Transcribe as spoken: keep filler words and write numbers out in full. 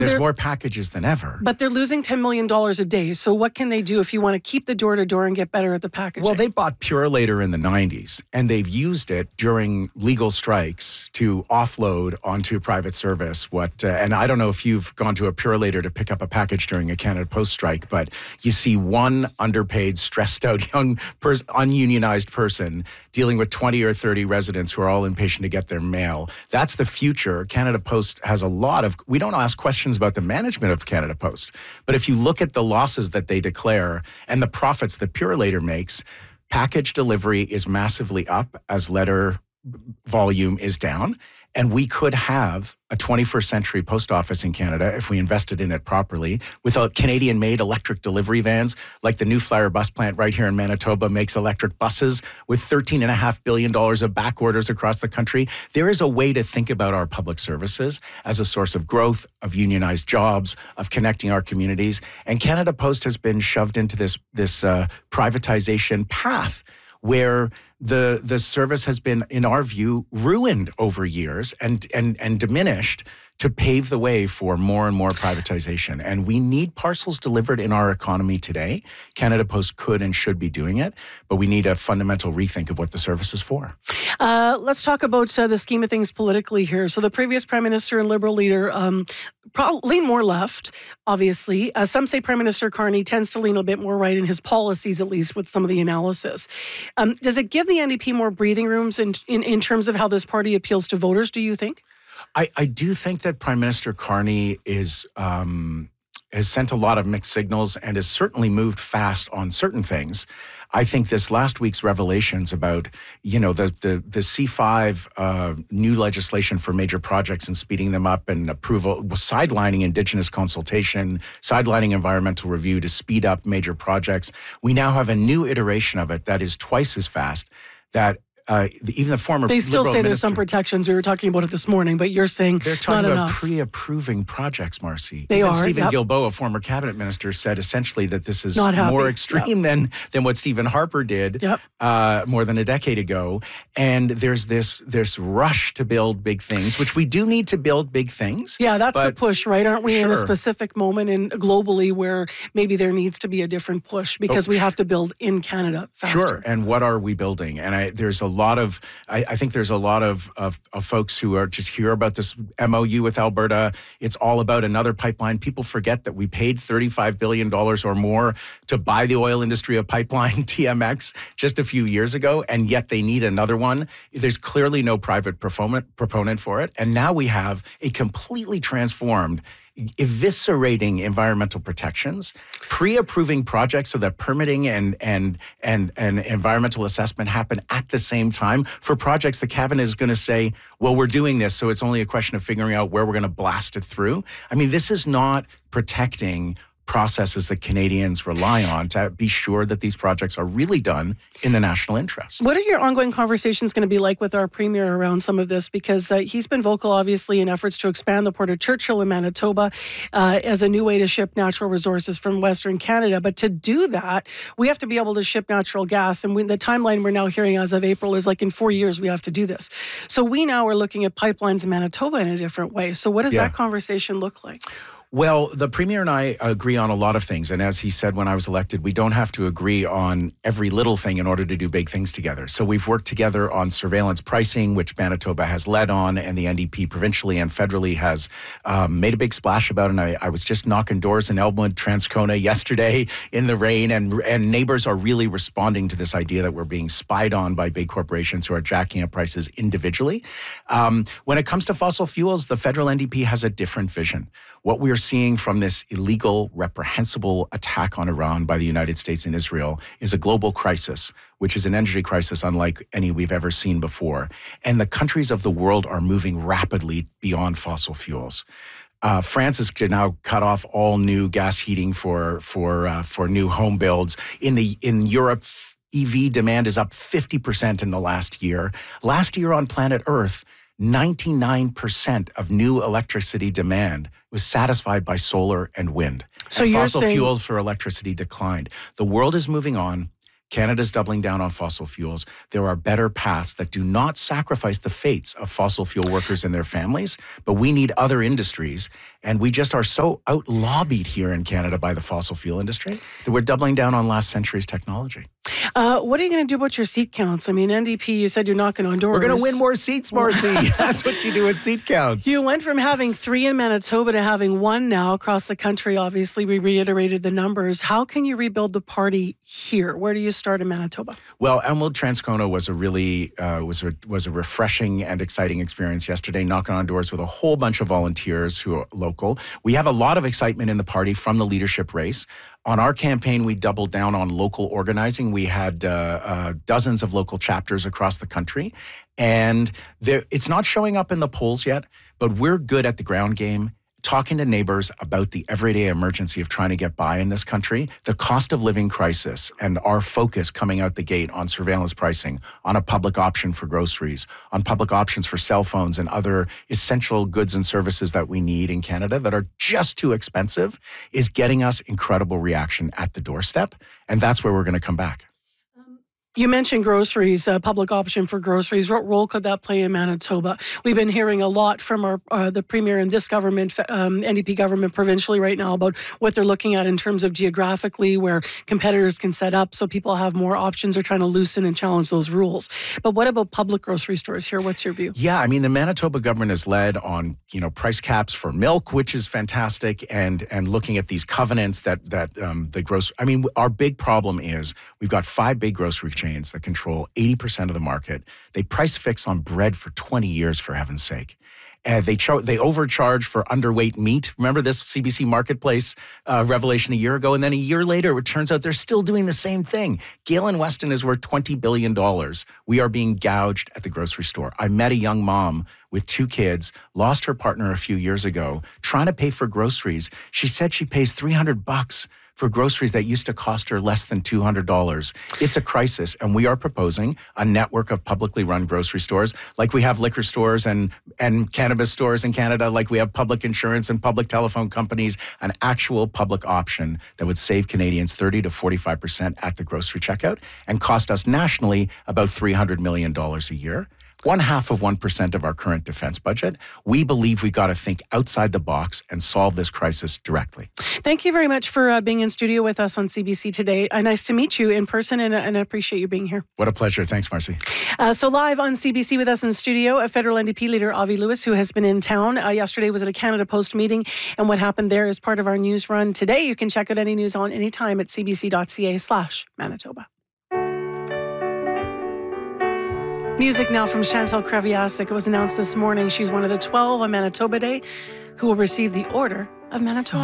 There's they're, more packages than ever. But they're losing ten million dollars a day. So what can they do if you want to keep the door-to-door and get better at the packaging? Well, they bought Purolator in the nineties, and they've used it during legal strikes to offload onto private service. What, uh, and I don't know if you've gone to a Purolator to pick up a package during a Canada Post strike, but you see one underpaid, stressed out young, pers- ununionized person dealing with twenty or thirty residents who are all impatient to get their mail. That's the future. Canada Post has a lot of, we don't ask questions about the management of Canada Post. But if you look at the losses that they declare and the profits that Purolator makes, package delivery is massively up as letter volume is down. And we could have a twenty-first century post office in Canada if we invested in it properly with a Canadian-made electric delivery vans, like the New Flyer bus plant right here in Manitoba makes electric buses with thirteen point five billion dollars of back orders across the country. There is a way to think about our public services as a source of growth, of unionized jobs, of connecting our communities. And Canada Post has been shoved into this, this uh, privatization path where the the service has been, in our view, ruined over years and and and diminished to pave the way for more and more privatization. And we need parcels delivered in our economy today. Canada Post could and should be doing it, but we need a fundamental rethink of what the service is for. Uh, let's talk about uh, the scheme of things politically here. So the previous Prime Minister and Liberal leader um, probably lean more left, obviously. Uh, some say Prime Minister Carney tends to lean a bit more right in his policies, at least with some of the analysis. Um, does it give the N D P more breathing rooms in, in, in terms of how this party appeals to voters, do you think? I, I do think that Prime Minister Carney is um, has sent a lot of mixed signals and has certainly moved fast on certain things. I think this last week's revelations about, you know, the the, the C five uh, new legislation for major projects and speeding them up and approval, sidelining Indigenous consultation, sidelining environmental review to speed up major projects. We now have a new iteration of it that is twice as fast, that Uh, even the former They still Liberal say there's minister, some protections. We were talking about it this morning, but you're saying they're talking not about enough. pre-approving projects, Marcy. They even are. Stephen yep. Guilbeault, a former cabinet minister, said essentially that this is Not happy. more extreme yep. than than what Stephen Harper did yep. uh, more than a decade ago. And there's this this rush to build big things, which we do need to build big things. Yeah, that's but, the push, right? Aren't we sure. in a specific moment in globally where maybe there needs to be a different push because oh, we have to build in Canada faster? Sure. And what are we building? And I, there's a lot of, I, I think there's a lot of, of, of folks who are just hear about this M O U with Alberta. It's all about another pipeline. People forget that we paid thirty-five billion dollars or more to buy the oil industry a pipeline, T M X, just a few years ago, and yet they need another one. There's clearly no private proponent, proponent for it. And now we have a completely transformed, eviscerating environmental protections, pre-approving projects so that permitting and and and and environmental assessment happen at the same time for projects the cabinet is going to say, well, we're doing this, so it's only a question of figuring out where we're going to blast it through. I mean, this is not protecting processes that Canadians rely on to be sure that these projects are really done in the national interest. What are your ongoing conversations going to be like with our Premier around some of this? Because uh, he's been vocal, obviously, in efforts to expand the Port of Churchill in Manitoba uh, as a new way to ship natural resources from Western Canada. But to do that, we have to be able to ship natural gas. And we, the timeline we're now hearing as of April is like in four years we have to do this. So we now are looking at pipelines in Manitoba in a different way. So what does yeah. that conversation look like? Well, the Premier and I agree on a lot of things. And as he said when I was elected, we don't have to agree on every little thing in order to do big things together. So we've worked together on surveillance pricing, which Manitoba has led on, and the N D P provincially and federally has um, made a big splash about it. And I, I was just knocking doors in Elmwood, Transcona yesterday in the rain, and, and neighbors are really responding to this idea that we're being spied on by big corporations who are jacking up prices individually. Um, when it comes to fossil fuels, the federal N D P has a different vision. What we are seeing from this illegal, reprehensible attack on Iran by the United States and Israel is a global crisis, which is an energy crisis unlike any we've ever seen before. And the countries of the world are moving rapidly beyond fossil fuels. Uh, France has now cut off all new gas heating for for uh, for new home builds. In the in Europe, E V demand is up fifty percent in the last year. Last year on planet Earth, ninety-nine percent of new electricity demand was satisfied by solar and wind. So and you're fossil saying- fuels for electricity declined. The world is moving on. Canada's doubling down on fossil fuels. There are better paths that do not sacrifice the fates of fossil fuel workers and their families, but we need other industries. And we just are so out-lobbied here in Canada by the fossil fuel industry that we're doubling down on last century's technology. Uh, what are you going to do about your seat counts? I mean, N D P, you said you're knocking on doors. We're going to win more seats, Marcy. That's what you do with seat counts. You went from having three in Manitoba to having one now across the country. Obviously, we reiterated the numbers. How can you rebuild the party here? Where do you start in Manitoba? Well, Emerald Transcona was a really uh, was a, was a refreshing and exciting experience yesterday, knocking on doors with a whole bunch of volunteers who are local. We have a lot of excitement in the party from the leadership race. On our campaign, we doubled down on local organizing. We had uh, uh, dozens of local chapters across the country. And there, it's not showing up in the polls yet, but we're good at the ground game, talking to neighbors about the everyday emergency of trying to get by in this country, the cost of living crisis, and our focus coming out the gate on surveillance pricing, on a public option for groceries, on public options for cell phones and other essential goods and services that we need in Canada that are just too expensive, is getting us incredible reaction at the doorstep. And that's where we're going to come back. You mentioned groceries, uh, public option for groceries. What role could that play in Manitoba? We've been hearing a lot from our uh, the Premier and this government, um, N D P government provincially right now about what they're looking at in terms of geographically where competitors can set up so people have more options or trying to loosen and challenge those rules. But what about public grocery stores here? What's your view? Yeah, I mean, the Manitoba government has led on, you know, price caps for milk, which is fantastic, and and looking at these covenants that, that um, the grocery, I mean, our big problem is we've got five big grocery chains that control eighty percent of the market. They price fix on bread for twenty years, for heaven's sake. And they char- they overcharge for underweight meat. Remember this C B C Marketplace uh, revelation a year ago? And then a year later, it turns out they're still doing the same thing. Galen Weston is worth twenty billion dollars. We are being gouged at the grocery store. I met a young mom with two kids, lost her partner a few years ago, trying to pay for groceries. She said she pays three hundred bucks for groceries that used to cost her less than two hundred dollars. It's a crisis, and we are proposing a network of publicly run grocery stores, like we have liquor stores and, and cannabis stores in Canada, like we have public insurance and public telephone companies, an actual public option that would save Canadians thirty to forty-five percent at the grocery checkout and cost us nationally about three hundred million dollars a year. One half of one percent of our current defense budget. We believe we've got to think outside the box and solve this crisis directly. Thank you very much for uh, being in studio with us on C B C today. Uh, nice to meet you in person, and, and I appreciate you being here. What a pleasure. Thanks, Marcy. Uh, so live on C B C with us in studio, a federal N D P leader, Avi Lewis, who has been in town. Uh, yesterday was at a Canada Post meeting, and what happened there is part of our news run today. You can check out any news on anytime at cbc.ca slash Manitoba. Music now from Chantal Kreviazuk. It was announced this morning she's one of the twelve on Manitoba Day who will receive the Order of Manitoba.